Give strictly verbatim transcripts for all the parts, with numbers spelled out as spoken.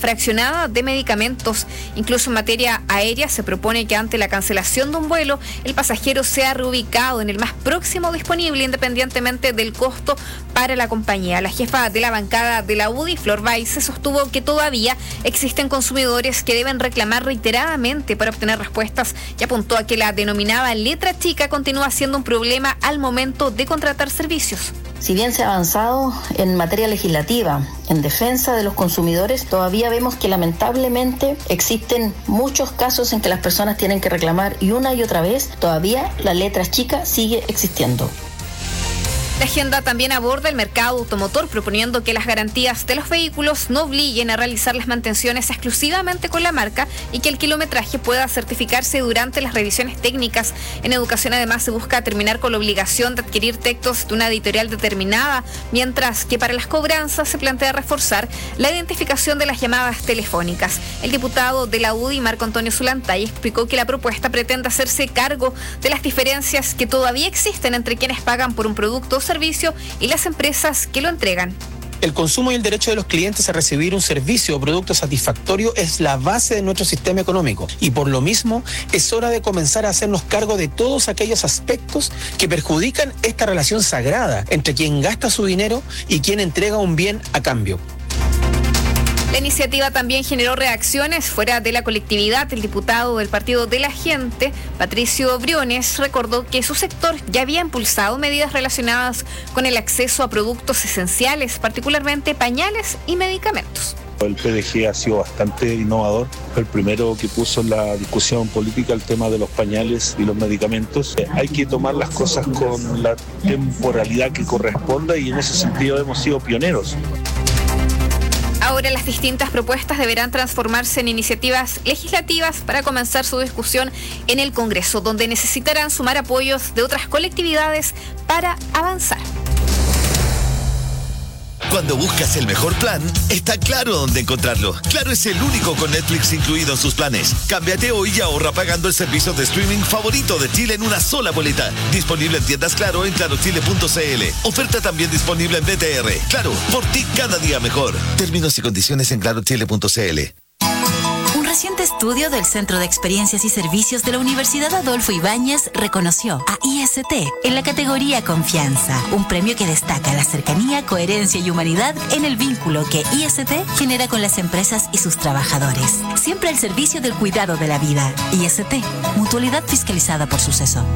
fraccionada de medicamentos. Incluso en materia aérea se propone que ante la cancelación de un vuelo, el pasajero sea reubicado en el más próximo disponible, independientemente del costo para la compañía. La jefa de la bancada de la U D I, Flor Baise, sostuvo que todavía existen consumidores que deben reclamar reiteradamente para obtener respuestas y apuntó a que la denominada letra chica continúa siendo un problema al momento de contratar servicios. Si bien se ha avanzado en materia legislativa en defensa de los consumidores, todavía vemos que lamentablemente existen muchos casos en que las personas tienen que reclamar y una y otra vez todavía la letra chica sigue existiendo. La agenda también aborda el mercado automotor, proponiendo que las garantías de los vehículos no obliguen a realizar las mantenciones exclusivamente con la marca y que el kilometraje pueda certificarse durante las revisiones técnicas. En educación, además, se busca terminar con la obligación de adquirir textos de una editorial determinada, mientras que para las cobranzas se plantea reforzar la identificación de las llamadas telefónicas. El diputado de la U D I, Marco Antonio Zulantay, explicó que la propuesta pretende hacerse cargo de las diferencias que todavía existen entre quienes pagan por un producto servicio y las empresas que lo entregan. El consumo y el derecho de los clientes a recibir un servicio o producto satisfactorio es la base de nuestro sistema económico y por lo mismo es hora de comenzar a hacernos cargo de todos aquellos aspectos que perjudican esta relación sagrada entre quien gasta su dinero y quien entrega un bien a cambio. La iniciativa también generó reacciones fuera de la colectividad. El diputado del Partido de la Gente, Patricio Briones, recordó que su sector ya había impulsado medidas relacionadas con el acceso a productos esenciales, particularmente pañales y medicamentos. El P D G ha sido bastante innovador, fue el primero que puso en la discusión política el tema de los pañales y los medicamentos. Hay que tomar las cosas con la temporalidad que corresponda y en ese sentido hemos sido pioneros. Ahora las distintas propuestas deberán transformarse en iniciativas legislativas para comenzar su discusión en el Congreso, donde necesitarán sumar apoyos de otras colectividades para avanzar. Cuando buscas el mejor plan, está claro dónde encontrarlo. Claro es el único con Netflix incluido en sus planes. Cámbiate hoy y ahorra pagando el servicio de streaming favorito de Chile en una sola boleta. Disponible en tiendas Claro en claro chile punto c l. Oferta también disponible en B T R. Claro, por ti cada día mejor. Términos y condiciones en claro chile punto c l. Un reciente estudio del Centro de Experiencias y Servicios de la Universidad Adolfo Ibáñez reconoció a I S T en la categoría Confianza, un premio que destaca la cercanía, coherencia y humanidad en el vínculo que I S T genera con las empresas y sus trabajadores. Siempre al servicio del cuidado de la vida. I S T, mutualidad fiscalizada por Suceso.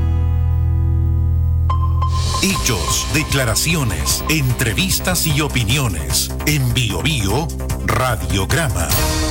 Hechos, declaraciones, entrevistas y opiniones. En Bio Bio, Radiograma.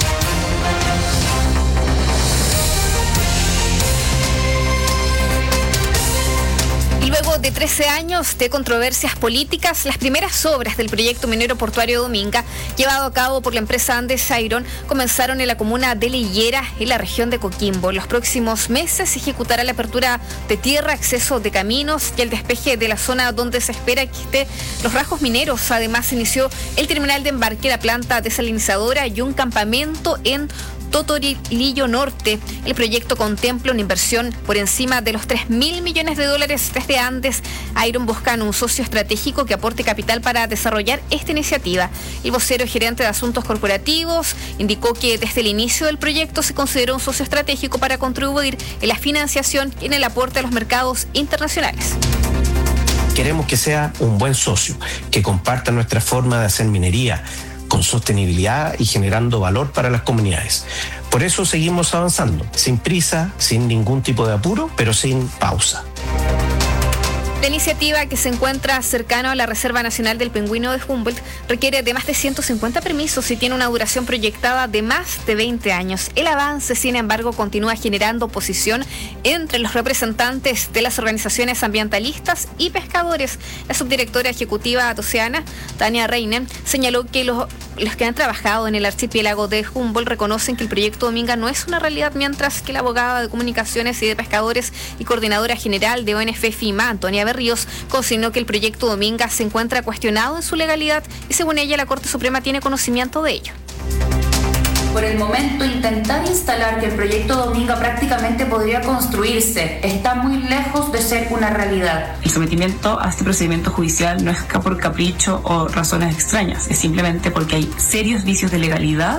Luego de trece años de controversias políticas, las primeras obras del proyecto minero portuario Dominga, llevado a cabo por la empresa Andes Iron, comenzaron en la comuna de Lillera, en la región de Coquimbo. En los próximos meses se ejecutará la apertura de tierra, acceso de caminos y el despeje de la zona donde se espera que esté los rajos mineros. Además, se inició el terminal de embarque, la planta desalinizadora y un campamento en Totorilillo Norte. El proyecto contempla una inversión por encima de los tres mil millones de dólares. Desde Andes Iron buscan un socio estratégico que aporte capital para desarrollar esta iniciativa. El vocero gerente de Asuntos Corporativos indicó que desde el inicio del proyecto se consideró un socio estratégico para contribuir en la financiación y en el aporte a los mercados internacionales. Queremos que sea un buen socio, que comparta nuestra forma de hacer minería con sostenibilidad y generando valor para las comunidades. Por eso seguimos avanzando, sin prisa, sin ningún tipo de apuro, pero sin pausa. La iniciativa, que se encuentra cercano a la Reserva Nacional del Pingüino de Humboldt, requiere de más de ciento cincuenta permisos y tiene una duración proyectada de más de veinte años. El avance, sin embargo, continúa generando oposición entre los representantes de las organizaciones ambientalistas y pescadores. La subdirectora ejecutiva de Oceana, Tania Reinen, señaló que los, los que han trabajado en el archipiélago de Humboldt reconocen que el proyecto Dominga no es una realidad, mientras que la abogada de comunicaciones y de pescadores y coordinadora general de O N F FIMA, Antonia Ríos, consignó que el proyecto Dominga se encuentra cuestionado en su legalidad y, según ella, la Corte Suprema tiene conocimiento de ello. Por el momento, intentar instalar que el proyecto Dominga prácticamente podría construirse está muy lejos de ser una realidad. El sometimiento a este procedimiento judicial no es por capricho o razones extrañas, es simplemente porque hay serios vicios de legalidad